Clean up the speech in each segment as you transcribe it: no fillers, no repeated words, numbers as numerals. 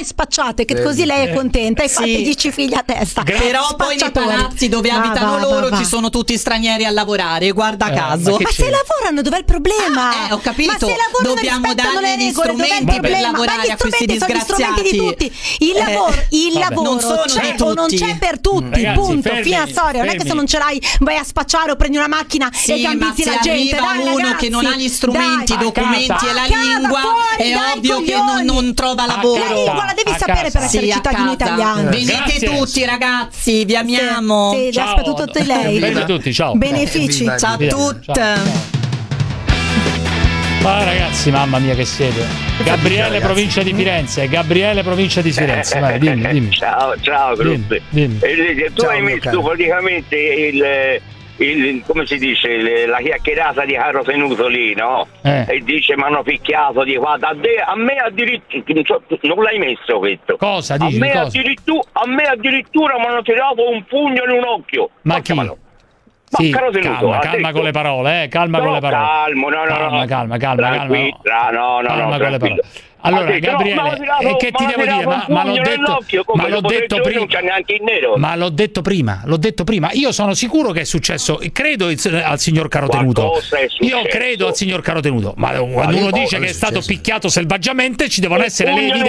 spacciate, che così lei è contenta e fate 10 figli a testa. Però poi nei palazzi dove abitano loro ci sono tutti stranieri a lavorare, guarda caso. Ma se lavorano, dov'è il problema? Ho capito. Ma se lavorano, dobbiamo dargli gli strumenti per lavorare a questi disgraziati. Di tutti. Il lavoro c'è o non c'è per tutti, ragazzi, punto, fine a storia. Non è che se non ce l'hai vai a spacciare o prendi una macchina e gambizzi la gente. Ma se arriva uno che non ha gli strumenti, i documenti e la lingua, è ovvio che non trova lavoro. La lingua la devi sapere per essere cittadino italiano. Venite tutti ragazzi, vi amiamo. Sì, aspetto tutti lei. Bene tutti, ciao. Benefici. Ciao a tutti. Ma ragazzi, mamma mia che siete. Gabriele, provincia di Firenze. Gabriele, provincia di Firenze. Vai, dimmi. Ciao Gruppi. Tu hai messo praticamente il come si dice, la chiacchierata di Carlo Tenuto lì, no? E dice mi hanno picchiato di qua. A me addirittura non l'hai messo questo. Cosa dici? A me addirittura mi hanno tirato un pugno in un occhio. Ma chi? Sì, calma con le parole, calma con le parole. Calma con le parole. Allora, Gabriele, che ti devo dire? Ma l'ho detto prima. Non c'è neanche il nero. Ma l'ho detto prima. Io sono sicuro che è successo. Credo al signor Carotenuto. Io credo al signor Carotenuto. Ma quando uno dice che è stato picchiato selvaggiamente, ci devono essere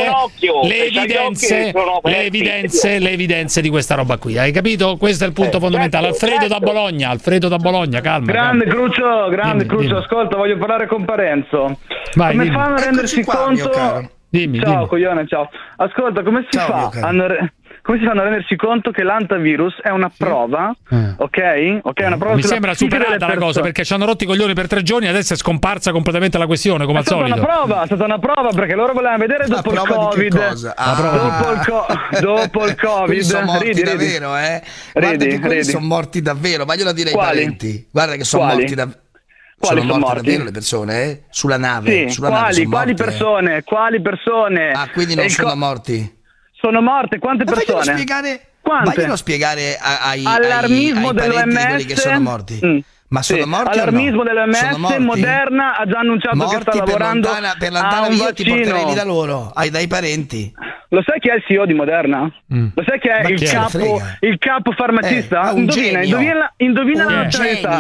le evidenze di questa roba qui. Hai capito? Questo è il punto fondamentale. Alfredo da Bologna, calma. Grande Cruccio, ascolta, voglio parlare con Parenzo. Vai, come fanno a rendersi conto? Dimmi. Coglione, ciao. Ascolta, come si fanno a rendersi conto che l'antivirus è una prova, ok? Una prova. Mi sembra superata la cosa, perché ci hanno rotti i coglioni per 3 giorni e adesso è scomparsa completamente la questione, come al solito. È stata una prova perché loro volevano vedere dopo il Covid. Dopo il Covid. Sono morti davvero, Guarda che quelli sono morti davvero, voglio dire ai parenti. Guarda che sono morti davvero. Quali sono morte davvero le persone, Sulla nave? Sì, quali persone? Ah, quindi non sono morti? Sono morte, quante persone? Vaglielo spiegare ai allarmismo dell'OMS, quelli che sono morti. Ma sono morti allarmismo dell'OMS, Moderna ha già annunciato che sta lavorando per l'andare via, ti porterei lì da loro, dai parenti. Lo sai chi è il CEO di Moderna? Lo sai chi è il capo farmacista? Indovina la nazionalità.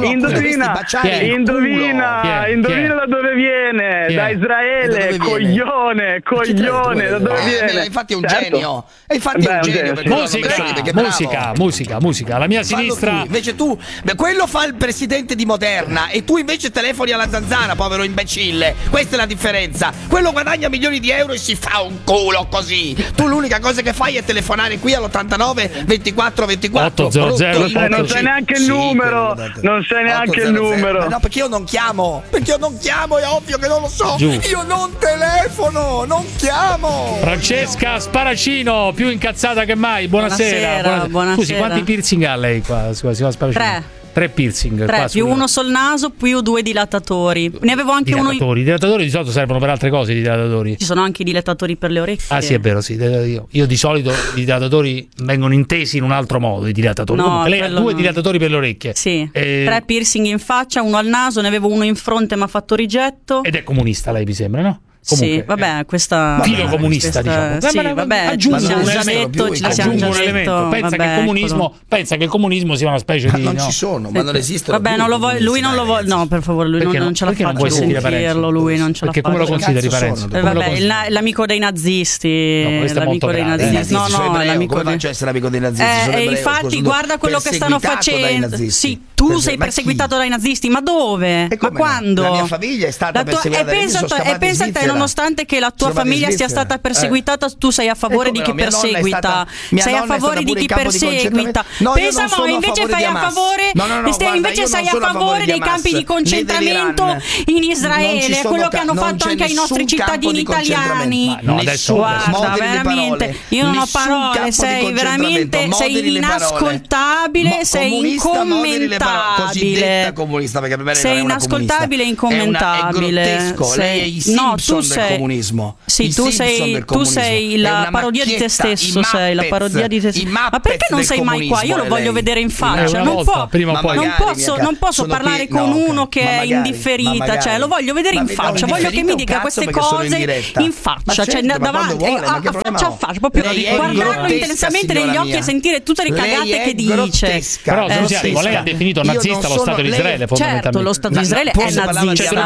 Indovina da dove viene? Da Israele. Coglione, da dove viene? Infatti è un genio. Musica. La mia sinistra. Invece tu, quello fa il presidente di Moderna e tu invece telefoni alla zanzara, povero imbecille. Questa è la differenza. Quello guadagna milioni di euro e si fa un culo così. Tu l'unica cosa che fai è telefonare qui all'89 24 24 non sai neanche il numero. No, perché io non chiamo, è ovvio che non lo so. Io non telefono, non chiamo. Francesca Sparacino, più incazzata che mai. Buonasera. Scusi, quanti piercing ha lei qua? Sparacino. 3 piercing. 3 più uno sul naso, più 2 dilatatori. Ne avevo anche uno. I dilatatori di solito servono per altre cose. I dilatatori. Ci sono anche i dilatatori per le orecchie. Ah, sì, è vero. Sì. Io di solito i dilatatori vengono intesi in un altro modo. I dilatatori. No, lei ha 2 dilatatori per le orecchie. Sì. 3 piercing in faccia, uno al naso. Ne avevo uno in fronte, ma ha fatto rigetto. Ed è comunista, lei mi sembra, no? Comunque, sì, vabbè, questa filo comunista, diciamo. Sì, vabbè, aggiunge un elemento. Pensa che il comunismo sia una specie di. Non ci sono, ma non esistono. Vabbè, lui non lo vuole. No, per favore, lui non ce la fa a sentirlo. Lui non ce la fa. Perché come lo consideri Parenzo? Vabbè, l'amico dei nazisti. L'amico dei nazisti. No, l'amico essere amico dei nazisti. Infatti, guarda quello che stanno facendo. Sì, tu sei perseguitato dai nazisti, ma dove? Ma quando? La mia famiglia è stata perseguitata dai nazisti. E pensa a te, nonostante che la tua famiglia sia stata perseguitata, tu sei a favore di chi perseguita. Sei a favore di chi perseguita. Pensa, invece sei a favore. Invece sei a favore dei campi di concentramento in Israele, è quello che hanno fatto anche ai nostri cittadini italiani. Guarda, veramente, io non ho parole, sei veramente, sei inascoltabile, sei incommentabile. Sei inascoltabile e incommentabile. No, tu del comunismo. Sì, tu sei la parodia di te stesso, sei la parodia di te stesso. Ma perché non sei mai qua? Io lo voglio vedere in faccia. Non posso parlare con uno che è indifferita, cioè lo voglio vedere in faccia, voglio che mi dica queste cose in faccia, cioè davanti a faccia a faccia, proprio guardarlo intensamente negli occhi e sentire tutte le cagate che dice. Però lei ha definito nazista lo Stato di Israele, certo, lo Stato di Israele è nazista,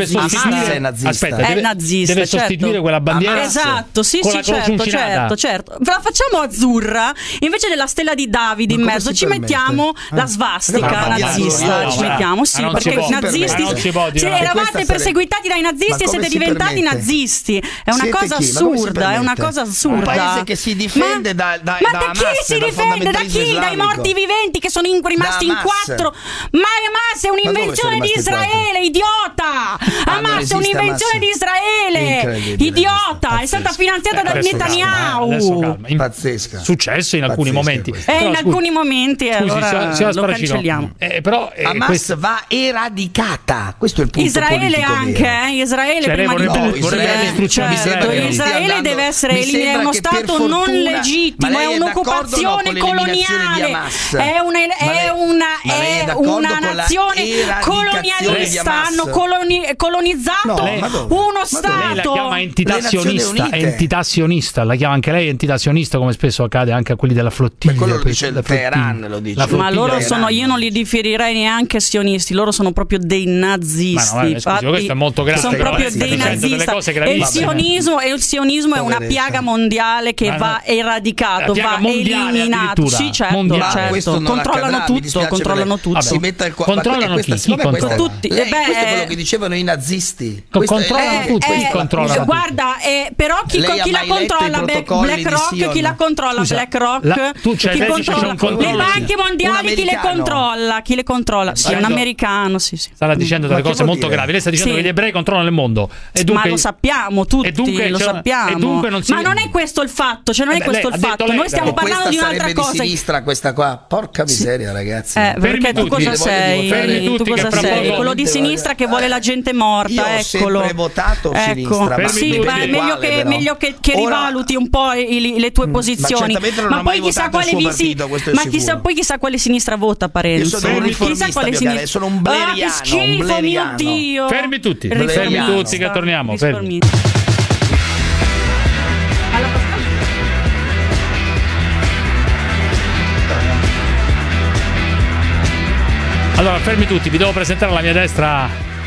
è nazista, deve sostituire quella bandiera. Esatto, sì, certo. La facciamo azzurra, invece della stella di Davide in mezzo ci mettiamo la svastica nazista, ci mettiamo, sì, perché i nazisti, se eravate perseguitati dai nazisti e siete diventati nazisti, è una cosa assurda, è una cosa assurda. Un paese che si difende da chi si difende? Da chi? Dai morti viventi che sono rimasti in 4? Ma Hamas è un'invenzione di Israele, idiota! Hamas è un'invenzione di Israele, idiota! È stata finanziata da Netanyahu. Pazzesca. Successo in alcuni momenti. In alcuni momenti allora lo cancelliamo. Però Hamas va eradicata. Questo è il punto Israele anche, Israele prima di tutto. Israele deve essere eliminato, è uno stato non legittimo, è un'occupazione coloniale, è una nazione colonialista, hanno colonizzato uno stato. Lei la chiama entità sionista, la chiama anche lei entità sionista, come spesso accade anche a quelli della flottiglia. Quello lo dice il Teheran, lo dice. Ma loro io non li defirirei neanche sionisti, loro sono proprio dei nazisti. Ma no, scusi, questo è molto grave. Sono proprio dei nazisti. E il sionismo è una piaga mondiale che va eradicato, va eliminato. Sì, certo. Controllano tutto. Controllano chi? Tutti. Questo è quello che dicevano i nazisti. Controllano tutti. Guarda, però chi la controlla? BlackRock, chi la controlla? BlackRock, le banche mondiali, chi le controlla? Sì, un americano, sì. Stava dicendo delle cose molto gravi. Lei sta dicendo che gli ebrei controllano il mondo. Ma lo sappiamo tutti, lo sappiamo. Ma non è questo il fatto, non è questo il fatto. Noi stiamo parlando di un'altra cosa. Di sinistra questa qua. Porca miseria, ragazzi. Perché tu cosa sei? Tu cosa sei? Quello di sinistra che vuole la gente morta, eccolo. Io ho sempre votato sinistra. Sì, ma è meglio che rivaluti un po' le tue posizioni. Ma poi chissà quale sinistra vota Parenzo. Io sono un riformista, sono un bleriano. Schifo, mio Dio. Fermi tutti che torniamo. Allora, fermi tutti, vi devo presentare alla mia destra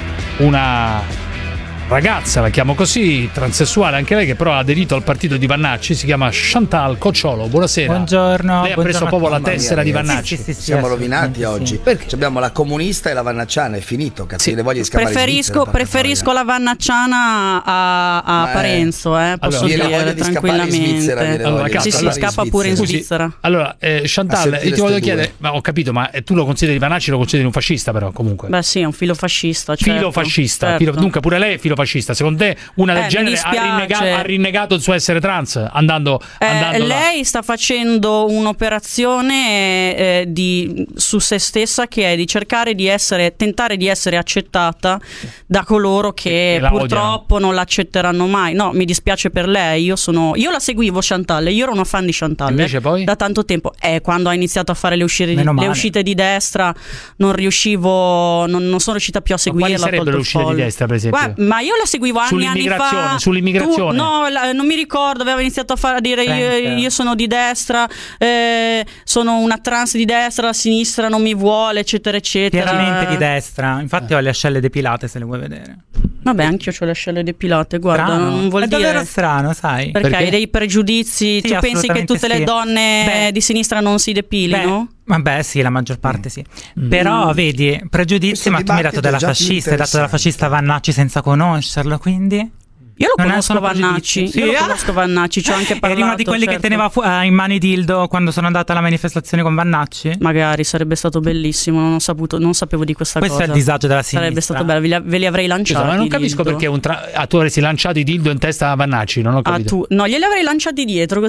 una ragazza, la chiamo così, transessuale anche lei, che però ha aderito al partito di Vannacci, si chiama Chantal Cocciolo. Buonasera. Buongiorno. Lei ha preso proprio la tessera di Vannacci. Sì, siamo rovinati oggi. Perché abbiamo la comunista e la vannacciana, è finito, cazzo, le voglio scappare. Preferisco la vannacciana a Parenzo, posso dire tranquillamente. Si scappa pure in Svizzera. Allora, Chantal, ti voglio chiedere, ma ho capito, ma tu lo consideri Vannacci, lo consideri un fascista però comunque? Beh sì, è un filofascista, certo. Dunque pure lei è filofascista. Secondo te una del genere ha rinnegato il suo essere trans andando lei sta facendo un'operazione su se stessa, che è di cercare di tentare di essere accettata da coloro che purtroppo non l'accetteranno mai. No, mi dispiace per lei, io la seguivo Chantal, io ero una fan di Chantal. Invece poi? Da tanto tempo, quando ha iniziato a fare le uscite di destra non sono riuscita più a seguirla. Ma quali sarebbero le uscite di destra, per esempio? Ma io la seguivo anni fa. Sull'immigrazione? Non mi ricordo, aveva iniziato a dire io sono di destra, sono una trans di destra, la sinistra non mi vuole, eccetera eccetera. Chiaramente di destra, infatti ho le ascelle depilate, se le vuoi vedere. Vabbè, anch'io ho le ascelle depilate, guarda, strano. Non vuol dire. È davvero strano, sai? Perché hai dei pregiudizi? Tu pensi che tutte le donne di sinistra non si depilino? Vabbè, sì, la maggior parte sì. Però vedi, pregiudizi, ma tu mi hai dato della fascista, hai dato della fascista Vannacci senza conoscerlo, quindi io lo conosco Vannacci, ci ho anche parlato. Eri uno di quelli che teneva in mani dildo quando sono andata alla manifestazione con Vannacci? Magari, sarebbe stato bellissimo, non sapevo di questa cosa. Questo è il disagio della sinistra. Sarebbe stato bello, ve li avrei lanciati. Ma non capisco perché tu avresti lanciato i dildo in testa a Vannacci, non ho capito. No, glieli avrei lanciati dietro così.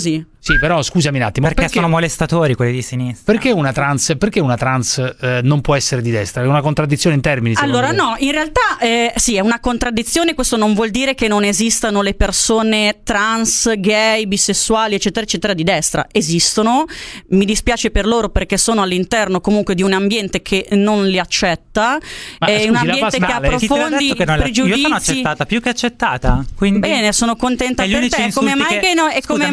Sì, però scusami un attimo. Perché sono molestatori quelli di sinistra. Perché una trans non può essere di destra? È una contraddizione in termini. Allora no, in realtà sì, è una contraddizione. Questo non vuol dire che non esistano le persone trans, gay, bisessuali, eccetera, eccetera, di destra. Esistono. Mi dispiace per loro perché sono all'interno comunque di un ambiente che non li accetta. È un ambiente che approfondi i pregiudizi. Io sono accettata, più che accettata. Quindi bene, sono contenta per te. Come mai che no?